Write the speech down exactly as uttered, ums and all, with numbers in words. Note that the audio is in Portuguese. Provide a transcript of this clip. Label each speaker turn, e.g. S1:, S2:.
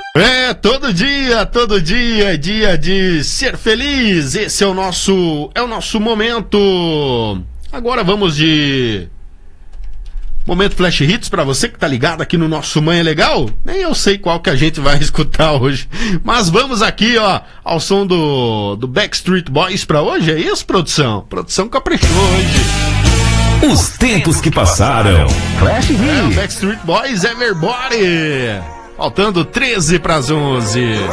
S1: É, todo dia, todo dia é dia de ser feliz. Esse é o nosso, é o nosso momento. Agora vamos de momento Flash Hits pra você que tá ligado aqui no nosso Manhã Legal. Nem eu sei qual que a gente vai escutar hoje, mas vamos aqui, ó, ao som do, do Backstreet Boys pra hoje. É isso, produção? Produção caprichou hoje.
S2: Os tempos que passaram. Flash Hits.
S1: É, Backstreet Boys, Everybody. Faltando treze para as onze.